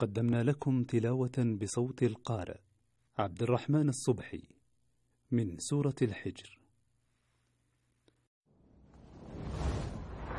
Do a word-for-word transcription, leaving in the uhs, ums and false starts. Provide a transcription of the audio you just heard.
قدمنا لكم تلاوة بصوت القارئ عبد الرحمن الصبحي من سورة الحجر.